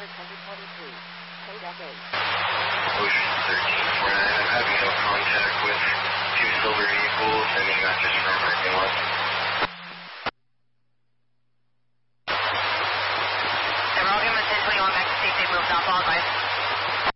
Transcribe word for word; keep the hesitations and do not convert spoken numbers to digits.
Ocean thirteen four nine, I'm having no contact with two silver vehicles, sending message from parking lot. They're all given ten twenty-one back to safety, moved off all advice.